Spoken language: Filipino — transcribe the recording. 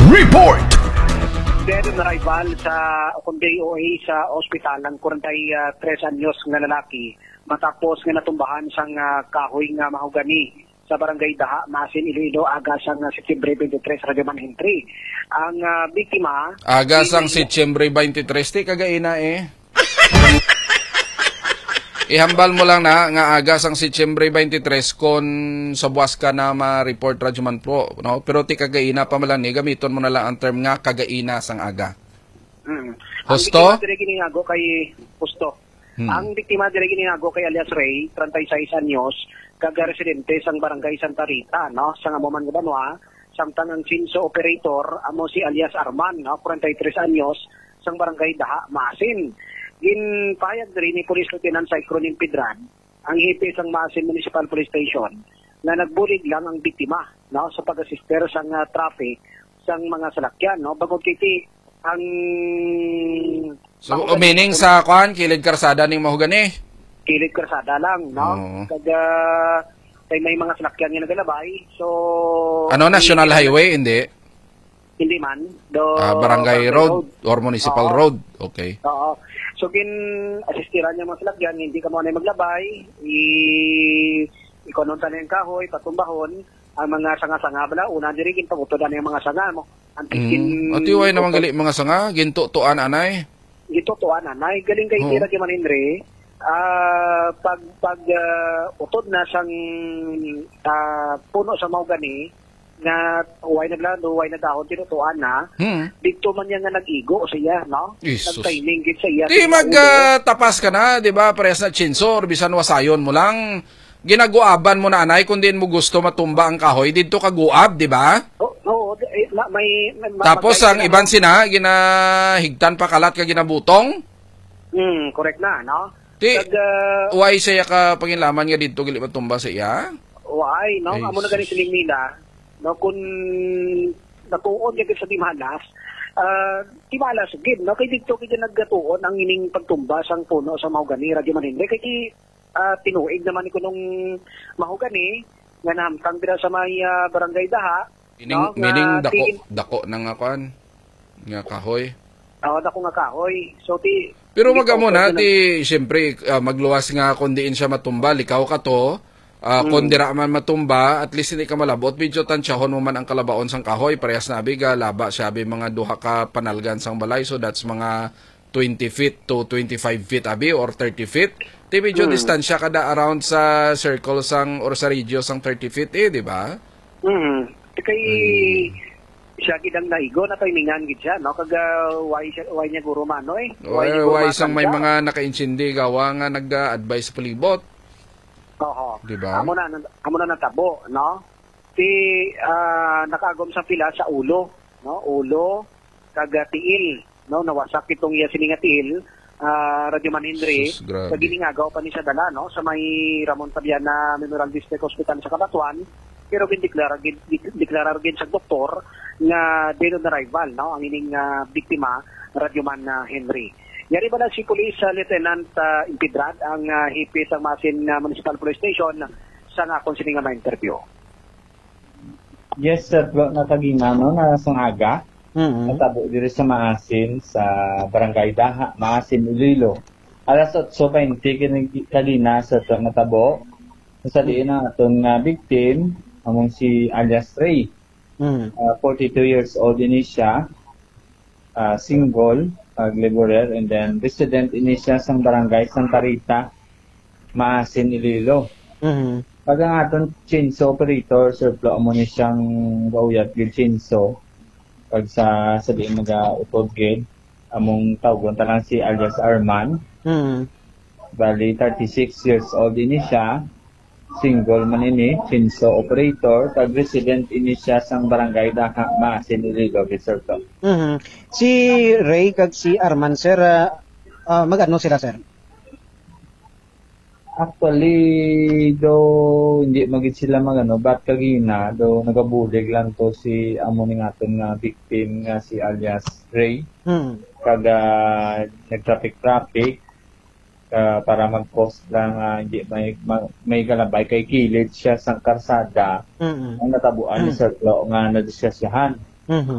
Report! Dead on arrival sa DOA sa ospital ng 43 anyos nga lalaki matapos nga natumbahan sang kahoy nga mahogani sa barangay Daha, Masin, Iloilo, agasang Setyembre 23, Radyoman Henry. Ang biktima... Agasang Setyembre 23, ti kagaina Ihambal mo lang na nga agasang Setyembre 23 kon sa buwas ka na ma-report Radyoman po. No? Pero ti kagaina pa malang ni, gamiton mo na lang ang term nga kagaina sang aga. Husto? Ang biktima dire ginago kay Husto. Ang biktima dire ginago kay alias Ray, 36 anyos, kaga-residente sang barangay Santa Rita, no? Sang amuman nga Banwa, samtang ang sinso operator amo si alias Arman, no? 43 anyos, sang barangay Daha, Masin. Ginpayag rin ni Police Lieutenant Cyclone Impidran, ang hipis ng Masin Municipal Police Station, na nagbulig lang ang biktima, no? Sa pag-assister sang traffic sang mga salakyan, no? Bagod kiti ang... So, meaning sa kuan, kilid karsada ning mahugani? Kilid karsada lang, no? Kada kay may mga salakyan nga nagalabay, so... Ano, National Highway, hindi? Hindi man. Barangay Road or Municipal Road, okay. Oo. So, assistiran niya mga salakyan, hindi ka mo na maglabay, ikononta na yung kahoy, patumbahon, ang mga sanga-sanga bala, una dirigin, pagutodan yung mga sanga mo. Ati, way naman gali mga sanga, gintutuan anay? Gintutuan anay, galing kay Tira di Manindre, pag utod na sang puno sa mahogani, na huway naglado, huway na dahon, tinutuan na, dito man yan nga nag-igo siya, no? Nag-timing git siya. Di magtapas ka na, di ba? Parehas na chinsor, bisan wasayon mo lang. Ginaguaban mo na anay, kung din mo gusto matumba ang kahoy, dito ka guab, di ba? Oo, may tapos ang iban sina, ginahigtan pa kalat ka ginabutong? Correct na, no? Di, why siya ka pangilaman nga dito gili matumba siya? Why, no? Amo na ganit siling nila. No, kung natuon niya sa timalas, timalas gid, no? Kay dito kaya naggatuon ang ining pagtumba sang puno sa mahogani, Radyo Maninde. Kaya tinuig naman ko nung mahogani, nga nahamtang dira sa may barangay Daha. Meaning dako ng akuan, nga kahoy. Dako nga kahoy. So, pero magamo na, siyempre, magluwas nga kung diin siya matumba, likaw ka to, kung dira man matumba, at least hindi ka malabot, medyo tansyahon mo man ang kalabaon sang kahoy, parehas na abiga, laba siya mga duha ka panalgan sang balay, so that's mga 20 feet to 25 feet abi, or 30 feet. Di medyo distansya kada around sa circle sang, or sa radio sang 30 feet di ba? Kay siya gidang naigo na timingan gid siya, no? Kaga why niya guro mano Why sang may mga naka-insindi gawa nga nag-advise sa palibot. Oo. Diba? Amo na natabo, no? Nakagom sa pila sa ulo, no? Ulo kaga tiil, no? Nawasak itong iya sininga tiil, Radyo Manindre. Sa giningagaw pa ni siya dala, no? Sa may Ramon Tabiana Memorial District Hospital sa Cabanatuan, pero gindeklara gid sa doktor nga dead on arrival, no? Ang ining biktima, Radyoman Henry. Yari ba na si Police Lieutenant Impidran, ang hipis ang Masin Municipal Police Station sa nga kung sini nga ma-interview? Yes, sir. Natagina, no? Nasangaga. Natabo diri sa Maasin, sa Barangay Daha, Maasin, Iloilo. Alas 8:20 kanina sa natabo. Sa diin na itong victim, among si alias Ray. 42 years old din siya. Single, laborer, and then resident ini siya sa barangay Santa Rita, Maasin, Iloilo. Pag ang atong chinso operator, Sir Flo, amo ni siyang gauyat gil chinso. Pag sa sabihin mag-utod gil, among tawagon talang si alias Arman. Bali, 36 years old ini siya. Single man ini, chinso operator, pag-resident ini siya sa barangay Daha, Maasin, Iloilo, Sir Flo. Si Ray kag si Arman, sir, mag-ano sila, sir? Actually, do hindi magid sila magano, but kagina do nagabulig lang to si amo ning aton nga victim nga si alias Ray. Kaga nag-traffic para mag-post lang hindi may galabay kay kilid siya sa karsada. Ang natabuan ni Sir Flo nga nadiskusyahan.